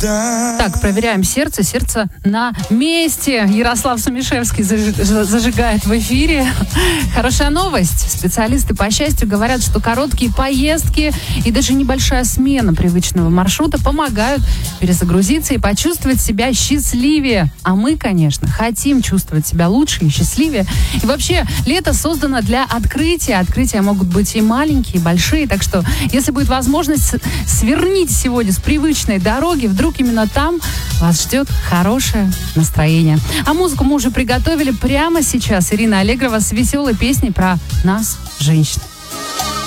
Так, проверяем сердце. Сердце на месте. Ярослав Сумишевский зажигает в эфире. Хорошая новость. Специалисты по счастью говорят, что короткие поездки и даже небольшая смена привычного маршрута помогают перезагрузиться и почувствовать себя счастливее. А мы, конечно, хотим чувствовать себя лучше и счастливее. И вообще, лето создано для открытия. Открытия могут быть и маленькие, и большие. Так что, если будет возможность, сверните сегодня с привычной дороги. Вдруг именно там вас ждет хорошее настроение. А музыку мы уже приготовили прямо сейчас. Ирина Аллегрова с веселой песней про нас, женщин.